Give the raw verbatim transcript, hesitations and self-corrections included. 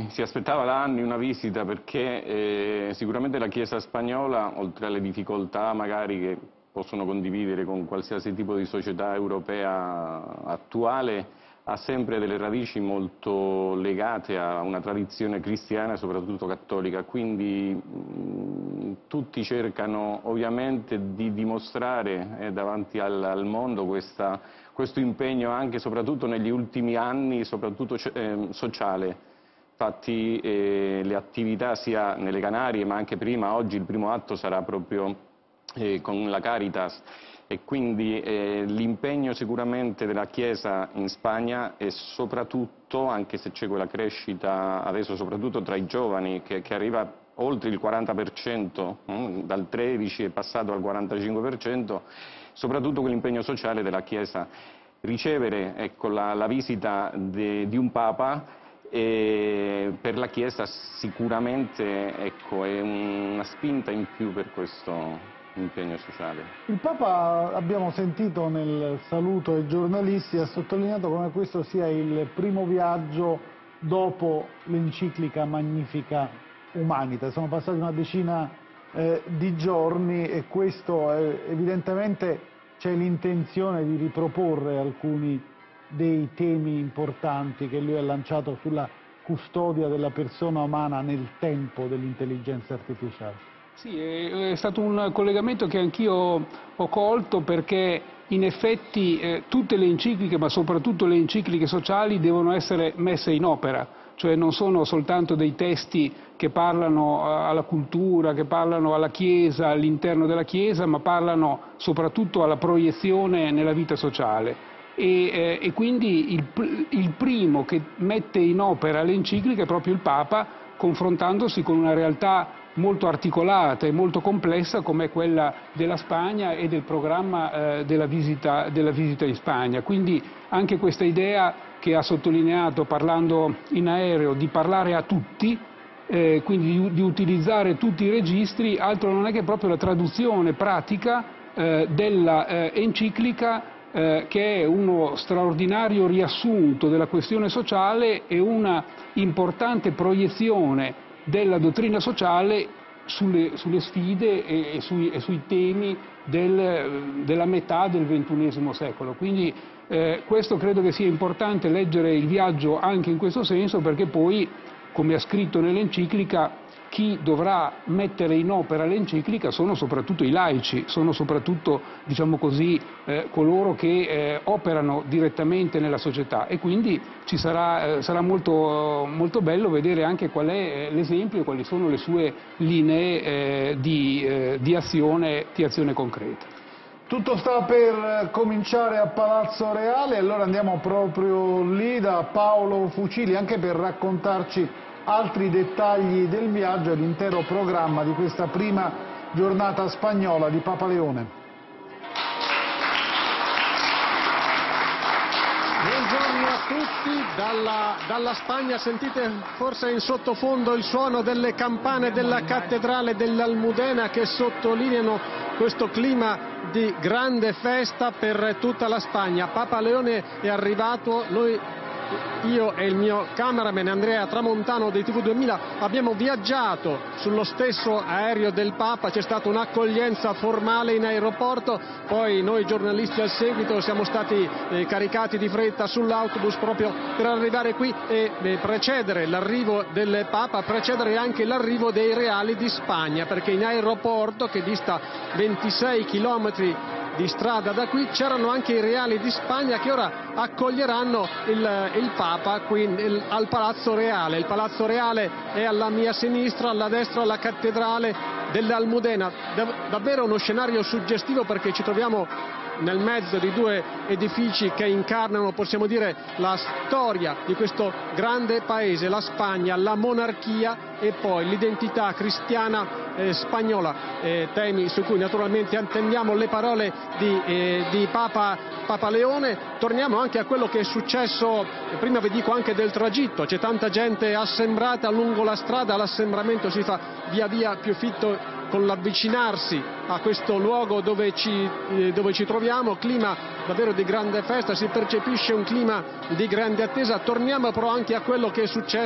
si aspettava da anni una visita perché eh, sicuramente la Chiesa spagnola, oltre alle difficoltà magari che possono condividere con qualsiasi tipo di società europea attuale, ha sempre delle radici molto legate a una tradizione cristiana, soprattutto cattolica, quindi mh, tutti cercano ovviamente di dimostrare eh, davanti al, al mondo questa, questo impegno anche e soprattutto negli ultimi anni, soprattutto eh, sociale. Infatti eh, le attività sia nelle Canarie ma anche prima, oggi il primo atto sarà proprio eh, con la Caritas, e quindi eh, l'impegno sicuramente della Chiesa in Spagna è soprattutto, anche se c'è quella crescita adesso soprattutto tra i giovani che, che arriva oltre il quaranta per cento, hm, dal tredici è passato al quarantacinque per cento, soprattutto quell'impegno sociale della Chiesa. Ricevere ecco, la, la visita de, di un Papa e per la Chiesa sicuramente ecco, è una spinta in più per questo impegno sociale. Il Papa, abbiamo sentito nel saluto ai giornalisti, ha sottolineato come questo sia il primo viaggio dopo l'enciclica Magnificat Humanitas. Sono passati una decina eh, di giorni e questo è, evidentemente c'è l'intenzione di riproporre alcuni dei temi importanti che lui ha lanciato sulla custodia della persona umana nel tempo dell'intelligenza artificiale. Sì, è stato un collegamento che anch'io ho colto perché in effetti eh, tutte le encicliche, ma soprattutto le encicliche sociali, devono essere messe in opera, cioè non sono soltanto dei testi che parlano alla cultura, che parlano alla Chiesa, all'interno della Chiesa, ma parlano soprattutto alla proiezione nella vita sociale. E, eh, e quindi il, il primo che mette in opera l'enciclica è proprio il Papa, confrontandosi con una realtà molto articolata e molto complessa come quella della Spagna e del programma eh, della, visita, della visita in Spagna. Quindi anche questa idea che ha sottolineato parlando in aereo di parlare a tutti, eh, quindi di, di utilizzare tutti i registri, altro non è che proprio la traduzione pratica eh, della eh, enciclica, Eh, che è uno straordinario riassunto della questione sociale e una importante proiezione della dottrina sociale sulle, sulle sfide e, e, sui, e sui temi del, della metà del ventunesimo secolo. Quindi eh, questo credo che sia importante leggere il viaggio anche in questo senso, perché poi, come ha scritto nell'enciclica, chi dovrà mettere in opera l'enciclica sono soprattutto i laici, sono soprattutto, diciamo così, eh, coloro che eh, operano direttamente nella società, e quindi ci sarà, eh, sarà molto, molto bello vedere anche qual è eh, l'esempio e quali sono le sue linee eh, di, eh, di, azione, di azione concreta. Tutto sta per cominciare a Palazzo Reale, allora andiamo proprio lì da Paolo Fucili anche per raccontarci altri dettagli del viaggio e l'intero programma di questa prima giornata spagnola di Papa Leone. Buongiorno a tutti, dalla, dalla Spagna sentite forse in sottofondo il suono delle campane della cattedrale dell'Almudena che sottolineano questo clima di grande festa per tutta la Spagna. Papa Leone è arrivato, noi io e il mio cameraman Andrea Tramontano dei T V duemila abbiamo viaggiato sullo stesso aereo del Papa, c'è stata un'accoglienza formale in aeroporto, poi noi giornalisti al seguito siamo stati eh, caricati di fretta sull'autobus proprio per arrivare qui e eh, precedere l'arrivo del Papa, precedere anche l'arrivo dei reali di Spagna, perché in aeroporto, che dista ventisei chilometri di strada da qui, c'erano anche i reali di Spagna che ora accoglieranno il, il Papa qui il, al Palazzo Reale. Il Palazzo Reale è alla mia sinistra, alla destra la cattedrale dell'Almudena. Dav- davvero uno scenario suggestivo, perché ci troviamo nel mezzo di due edifici che incarnano, possiamo dire, la storia di questo grande paese, la Spagna, la monarchia e poi l'identità cristiana eh, spagnola, eh, temi su cui naturalmente attendiamo le parole di, eh, di Papa, Papa Leone. Torniamo anche a quello che è successo, prima vi dico anche del tragitto, c'è tanta gente assembrata lungo la strada, l'assembramento si fa via via più fitto con l'avvicinarsi a questo luogo dove ci, eh, dove ci troviamo, clima davvero di grande festa, si percepisce un clima di grande attesa. Torniamo però anche a quello che è successo